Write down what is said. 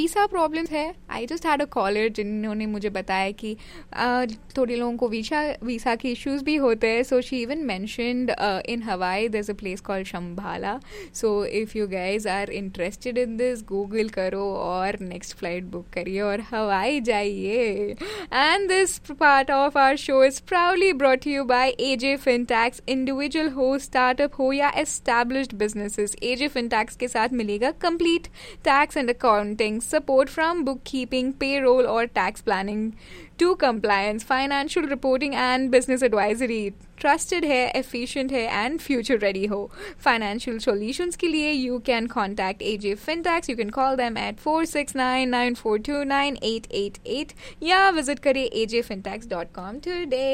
Visa problems है. I just had a collar जिन्होंने मुझे बताया कि थोड़े लोगों को वीसा के इश्यूज भी होते हैं. So she even mentioned in हवाई there is a place called Shambhala. So if you guys are interested in this, Google करो और नेक्स्ट फ्लाइट बुक करिए और हवाई जाइए. And this part of our show is proudly brought you by AJ फिनटैक्स. Individual हो, startup हो या established businesses, एजे फिनटैक्स के साथ मिलेगा complete tax and accounting support from book keeping, payroll और tax planning to compliance, financial reporting and business advisory. Trusted है, efficient है and future ready हो. Financial solutions के लिए you can contact AJ Fintax. You can call them at 469-942-9888 या visit करें ajfintax.com today.